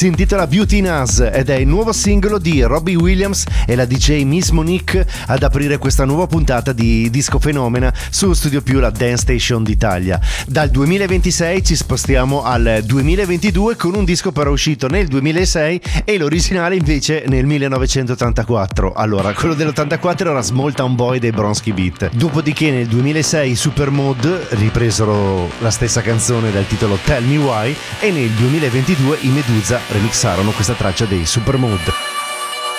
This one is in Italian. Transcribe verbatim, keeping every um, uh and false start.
si intitola Beauty in Us ed è il nuovo singolo di Robbie Williams e la D J Miss Monique ad aprire questa nuova puntata di Disco Fenomena su Studio Più, la Dance Station d'Italia. Dal duemilaventisei ci spostiamo al duemilaventidue con un disco però uscito nel duemilasei e l'originale invece nel millenovecentottantaquattro. Allora, quello dell'ottantaquattro era Small Town Boy dei Bronski Beat. Dopodiché nel duemilasei i Supermode ripresero la stessa canzone dal titolo Tell Me Why e nel duemilaventidue i Medusa remixarono questa traccia dei Supermode.